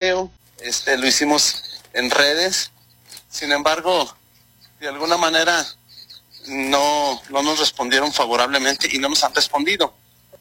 video, lo hicimos en redes. Sin embargo, de alguna manera no nos respondieron favorablemente y no nos han respondido.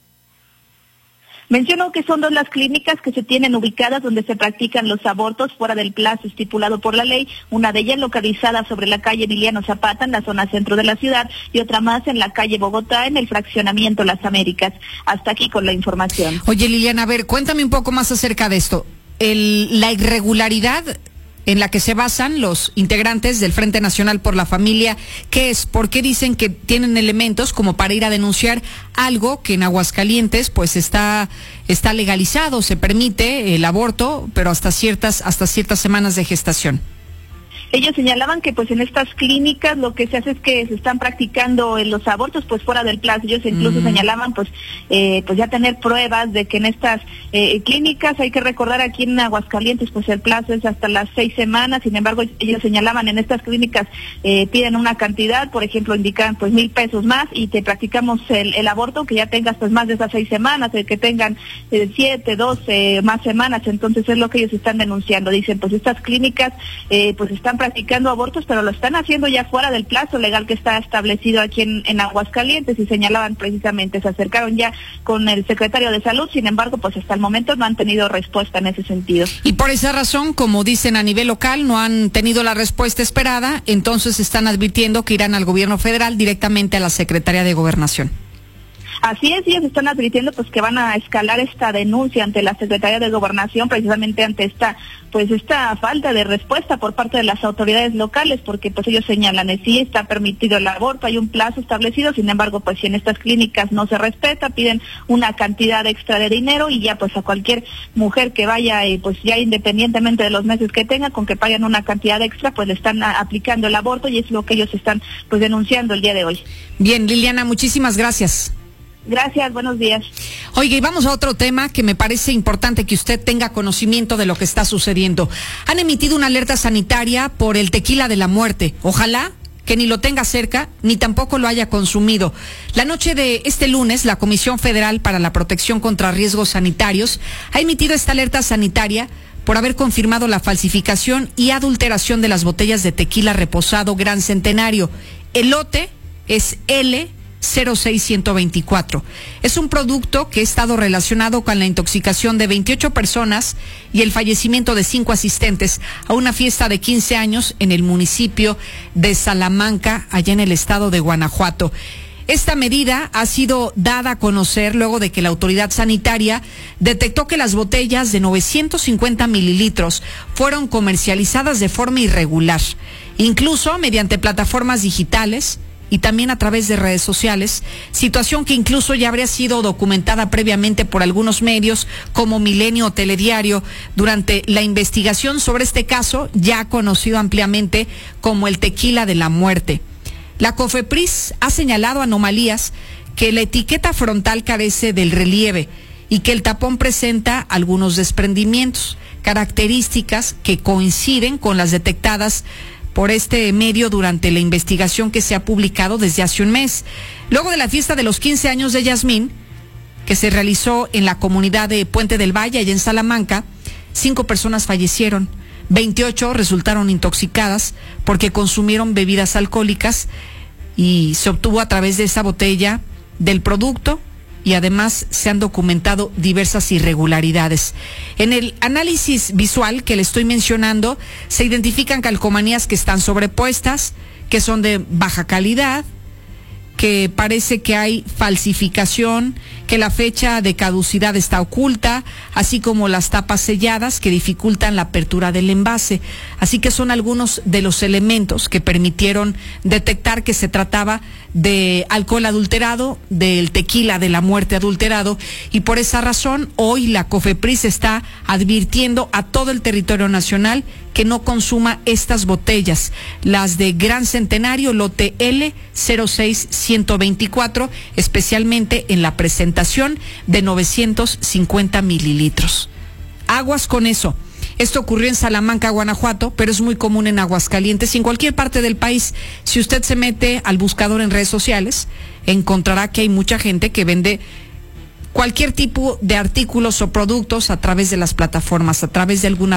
Mencionó que son 2 las clínicas que se tienen ubicadas donde se practican los abortos fuera del plazo estipulado por la ley, una de ellas localizada sobre la calle Emiliano Zapata en la zona centro de la ciudad y otra más en la calle Bogotá en el fraccionamiento Las Américas. Hasta aquí con la información. Oye, Liliana, a ver, cuéntame un poco más acerca de esto. La irregularidad en la que se basan los integrantes del Frente Nacional por la Familia, ¿qué es? ¿Por qué dicen que tienen elementos como para ir a denunciar algo que en Aguascalientes pues está legalizado, se permite el aborto, pero hasta ciertas semanas de gestación? Ellos señalaban que pues en estas clínicas lo que se hace es que se están practicando los abortos pues fuera del plazo. Ellos incluso señalaban pues ya tener pruebas de que en estas clínicas, hay que recordar aquí en Aguascalientes pues el plazo es hasta las 6 semanas, sin embargo ellos señalaban en estas clínicas piden una cantidad, por ejemplo indican pues 1,000 pesos más y te practicamos el aborto que ya tengas pues más de esas 6 semanas, que tengan 7, 12 más semanas. Entonces es lo que ellos están denunciando. Dicen pues estas clínicas pues están practicando abortos, pero lo están haciendo ya fuera del plazo legal que está establecido aquí en Aguascalientes, y señalaban precisamente, se acercaron ya con el secretario de Salud, sin embargo, pues hasta el momento no han tenido respuesta en ese sentido. Y por esa razón, como dicen a nivel local, no han tenido la respuesta esperada, entonces están advirtiendo que irán al gobierno federal directamente a la Secretaría de Gobernación. Así es, ellos están advirtiendo pues que van a escalar esta denuncia ante la Secretaría de Gobernación precisamente ante esta falta de respuesta por parte de las autoridades locales, porque pues ellos señalan sí está permitido el aborto, hay un plazo establecido, sin embargo pues si en estas clínicas no se respeta, piden una cantidad extra de dinero y ya pues a cualquier mujer que vaya pues ya independientemente de los meses que tenga, con que paguen una cantidad extra pues le están aplicando el aborto, y es lo que ellos están pues denunciando el día de hoy. Bien, Liliana, muchísimas gracias. Gracias, buenos días. Oiga, y vamos a otro tema que me parece importante que usted tenga conocimiento de lo que está sucediendo. Han emitido una alerta sanitaria por el tequila de la muerte. Ojalá que ni lo tenga cerca, ni tampoco lo haya consumido. La noche de este lunes, la Comisión Federal para la Protección contra Riesgos Sanitarios ha emitido esta alerta sanitaria por haber confirmado la falsificación y adulteración de las botellas de tequila reposado Gran Centenario. El lote es L06124. Es un producto que ha estado relacionado con la intoxicación de 28 personas y el fallecimiento de 5 asistentes a una fiesta de 15 años en el municipio de Salamanca, allá en el estado de Guanajuato. Esta medida ha sido dada a conocer luego de que la autoridad sanitaria detectó que las botellas de 950 mililitros fueron comercializadas de forma irregular, incluso mediante plataformas digitales y también a través de redes sociales, situación que incluso ya habría sido documentada previamente por algunos medios como Milenio o Telediario durante la investigación sobre este caso ya conocido ampliamente como el tequila de la muerte. La COFEPRIS ha señalado anomalías, que la etiqueta frontal carece del relieve y que el tapón presenta algunos desprendimientos, características que coinciden con las detectadas por este medio durante la investigación que se ha publicado desde hace un mes. Luego de la fiesta de los 15 años de Yasmín, que se realizó en la comunidad de Puente del Valle, allá en Salamanca, 5 personas fallecieron, 28 resultaron intoxicadas porque consumieron bebidas alcohólicas y se obtuvo a través de esa botella del producto, y además se han documentado diversas irregularidades. En el análisis visual que le estoy mencionando, se identifican calcomanías que están sobrepuestas, que son de baja calidad, que parece que hay falsificación, que la fecha de caducidad está oculta, así como las tapas selladas que dificultan la apertura del envase. Así que son algunos de los elementos que permitieron detectar que se trataba de alcohol adulterado, del tequila de la muerte adulterado, y por esa razón hoy la COFEPRIS está advirtiendo a todo el territorio nacional que no consuma estas botellas, las de Gran Centenario, lote L06124, especialmente en la presentación de 950 mililitros. Aguas con eso. Esto ocurrió en Salamanca, Guanajuato, pero es muy común en Aguascalientes y en cualquier parte del país. Si usted se mete al buscador en redes sociales, encontrará que hay mucha gente que vende cualquier tipo de artículos o productos a través de las plataformas, a través de alguna